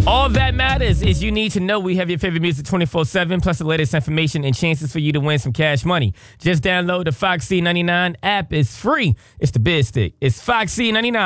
All that matters is you need to know we have your favorite music 24/7, plus the latest information and chances for you to win some cash money. Just download the Fox C99 app. It's free. It's the Biz Stick. It's Fox C99.